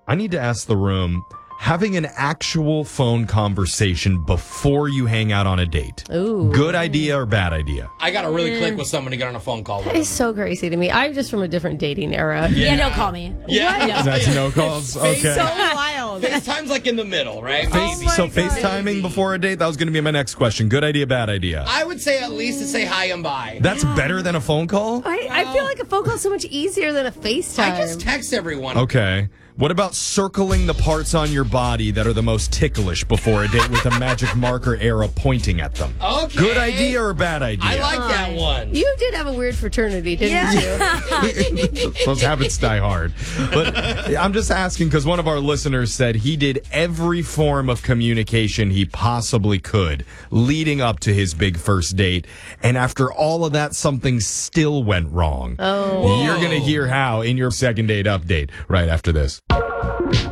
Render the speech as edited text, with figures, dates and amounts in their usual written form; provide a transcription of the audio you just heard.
I need to ask the room, having an actual phone conversation before you hang out on a date. Ooh. Good idea or bad idea? I got to really click with someone to get on a phone call with That them. is so crazy to me. I'm just from a different dating era. Yeah, don't call me. Yeah. That's no calls? Okay. So wild. FaceTime's like in the middle, right? So FaceTiming before a date, that was going to be my next question. Good idea, bad idea? I would say at least to say hi and bye. That's better than a phone call? I feel like a phone call is so much easier than a FaceTime. I just text everyone. Okay. What about circling the parts on your body that are the most ticklish before a date with a magic marker arrow pointing at them? Okay. Good idea or bad idea? I like that one. You did have a weird fraternity, didn't you? Those habits die hard. But I'm just asking because one of our listeners said he did every form of communication he possibly could leading up to his big first date. And after all of that, something still went wrong. Oh. You're going to hear how in your second date update right after this.